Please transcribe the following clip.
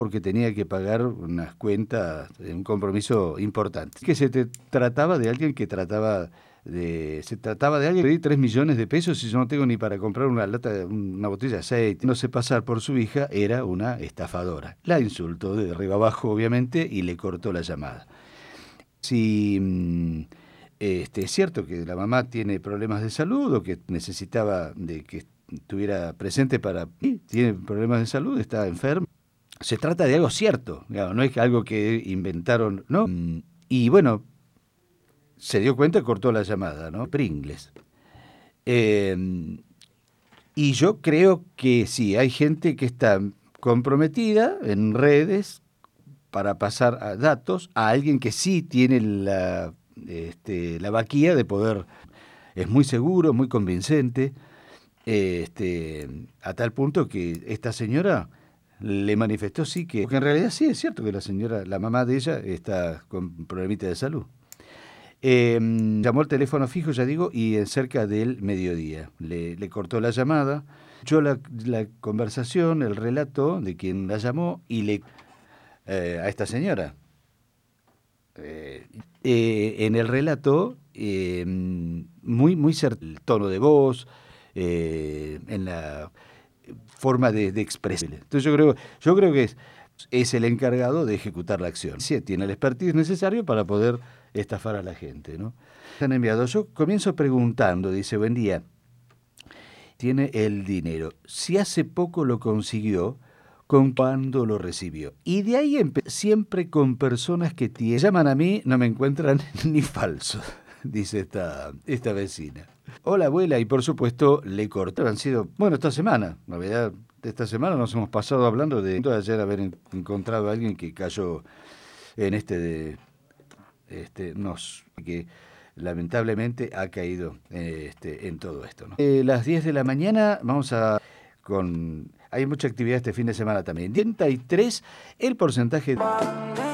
porque tenía que pagar unas cuentas, un compromiso importante. Que trataba de alguien que se trataba de alguien que pedí 3 millones de pesos y yo no tengo ni para comprar una botella de aceite. No sé pasar por su hija, era una estafadora. La insultó de arriba abajo, obviamente, y le cortó la llamada. Si es cierto que la mamá tiene problemas de salud o que necesitaba de que estuviera presente tiene problemas de salud, está enferma. Se trata de algo cierto, digamos, no es algo que inventaron, ¿no? Y bueno, se dio cuenta y cortó la llamada, ¿no? Pringles. Y yo creo que sí, hay gente que está comprometida en redes para pasar datos a alguien que sí tiene la vaquía de poder. Es muy seguro, muy convincente, a tal punto que esta señora le manifestó sí que, porque en realidad sí es cierto que la mamá de ella está con problemita de salud. Llamó al teléfono fijo, ya digo, y cerca del mediodía. Le cortó la llamada, escuchó la conversación, el relato de quien la llamó y a esta señora. En el relato, muy certo, el tono de voz, en la forma de expresión. Entonces yo creo que es el encargado de ejecutar la acción. Sí, tiene el expertise necesario para poder estafar a la gente, ¿no? Han enviado. Yo comienzo preguntando, dice, buen día, tiene el dinero. Si hace poco lo consiguió, con cuándo lo recibió. Y de ahí siempre con personas que llaman a mí, no me encuentran ni falso, dice esta vecina. Hola abuela, y por supuesto le corté. Han sido, bueno, esta semana, novedad de esta semana nos hemos pasado hablando de ayer haber encontrado a alguien que cayó en que lamentablemente ha caído en todo esto, ¿no? Las 10 de la mañana vamos hay mucha actividad este fin de semana también. 33 el porcentaje